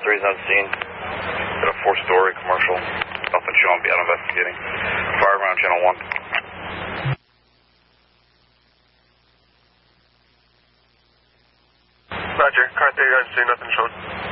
3's on scene. Got a 4-story commercial. Nothing showing beyond investigating. Fire around channel 1. Roger. Car 3 on scene, nothing showing.